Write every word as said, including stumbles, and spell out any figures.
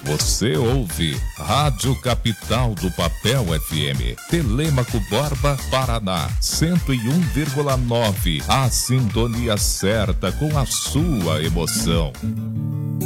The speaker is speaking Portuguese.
Você ouve Rádio Capital do Papel F M, Telêmaco Borba, Paraná, cento e um vírgula nove. A sintonia certa com a sua emoção.